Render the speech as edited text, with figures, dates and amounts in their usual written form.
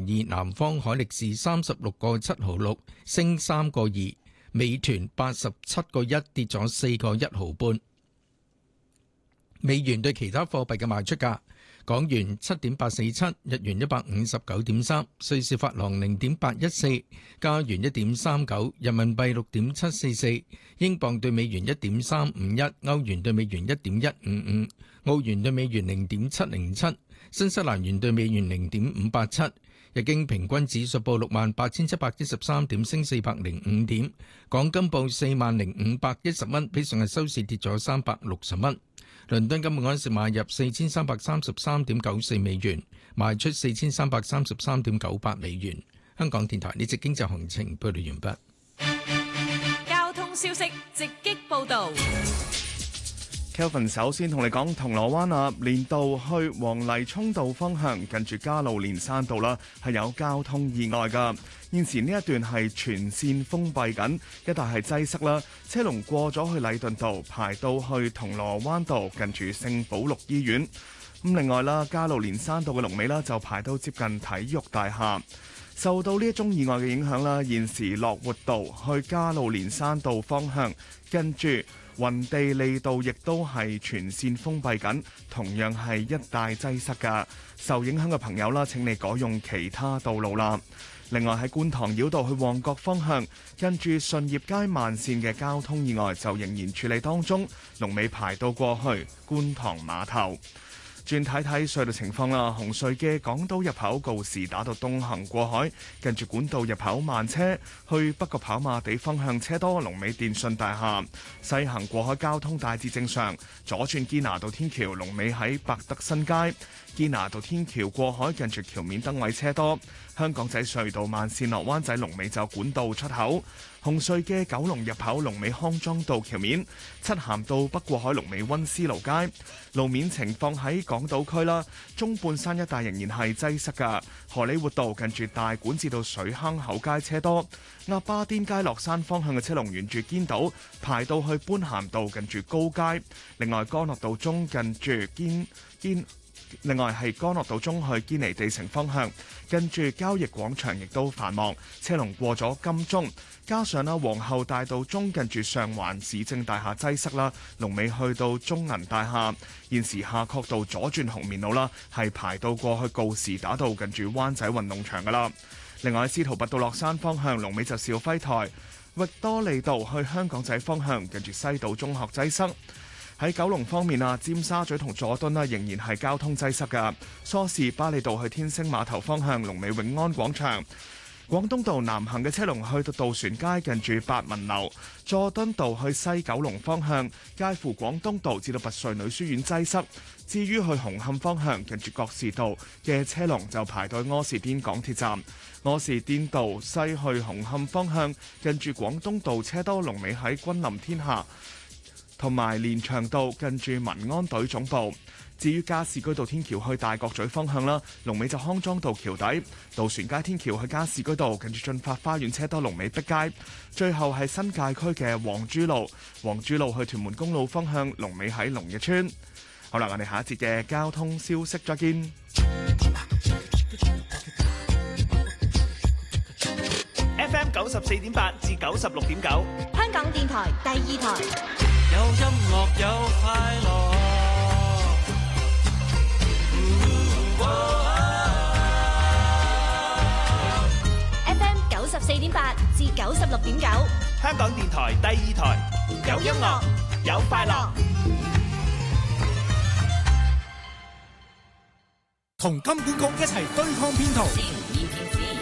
2，南方海力士36個7毫6，升3個2，美團87個1，跌咗4個1毫半。美元對其他貨幣嘅賣出價：港元7.847，日元159.3，瑞士法郎0.814，加元1.39，人民幣6.744，英鎊對美元1.351，歐元對美元1.155，澳元對美元0.707，新西蘭元對美元0.587。日經平均指數報68,713點，升405點。港金報40,510蚊，比上日收市跌咗360蚊。倫敦金每盎司買入4333.94美元，賣出4333.98美元。香港電台呢節經濟行情報道完畢。交通消息直擊報導。 Kelvin 首先同你講銅鑼灣啊，連道去黃泥涌道方向，近住加路連山道啦，係有交通意外㗎。現時呢一段係全線封閉緊，一帶係擠塞啦，車龍過咗去禮頓道，排到去銅鑼灣道，近住聖保祿醫院。咁另外啦，加路連山道嘅龍尾啦，就排到接近體育大廈。受到呢一宗意外嘅影響啦，現時樂活道去加路連山道方向，跟住雲地利道亦都係全線封閉緊，同樣係一帶擠塞㗎。受影響嘅朋友啦，請你改用其他道路啦。另外喺觀塘繞道去旺角方向，跟住順業街慢線嘅交通意外就仍然處理當中，龍尾排到過去觀塘碼頭。轉睇睇隧道情況啦，紅隧嘅港島入口告士打道東行過海，近住管道入口慢車，去北角跑馬地方向車多，龍尾電訊大廈。西行過海交通大致正常，左轉堅拿道天橋龍尾喺百德新街，堅拿道天橋過海近住橋面燈位車多。香港仔隧道慢線落灣仔龍尾就管道出口。紅隧嘅九龍入口龍尾康莊道橋面，漆咸道北過海龍尾溫思勞街。路面情況喺港島區啦，中半山一帶仍然係擠塞㗎。荷里活道近住大館至到水坑口街車多，鴨巴甸街落山方向嘅車龍沿住堅道排到去般咸道近住高街。另外干諾道中近住另外係干諾道中去堅尼地城方向，跟住交易廣場亦都繁忙，車龍過咗金鐘，加上啦皇后大道中近住上環市政大廈擠塞啦，龍尾去到中銀大廈。現時夏慤道左轉紅棉路啦，係排到過去告士打道近住灣仔運動場噶啦。另外司徒拔道落山方向龍尾就兆輝台，域多利道去香港仔方向近住西島中學擠塞。喺九龍方面啊，尖沙咀同佐敦仍然係交通擠塞㗎。梳士巴利道去天星碼頭方向龍尾永安廣場，廣東道南行嘅車龍去到渡船街近住八文樓，佐敦道去西九龍方向介乎廣東道至到拔萃女書院擠塞。至於去紅磡方向近住覺士道嘅車龍就排到柯士甸港鐵站，柯士甸道西去紅磡方向近住廣東道車多，龍尾喺君臨天下。同埋連翔道近住民安隊總部。至於加士居道天橋去大角咀方向啦，龍尾就康莊道橋底。渡船街天橋去加士居道近住進發花園車多，龍尾碧街。最後係新界區嘅黃珠路，黃珠路去屯門公路方向龍尾喺龍日村。好啦，我哋下一節嘅交通消息再見。 FM 94.8至96.9， 香港電台第二台。 有音樂有快樂 FM 94.8至96.9， 香港電台第二台，有音樂有快樂， 同金管局一齊對抗騙徒。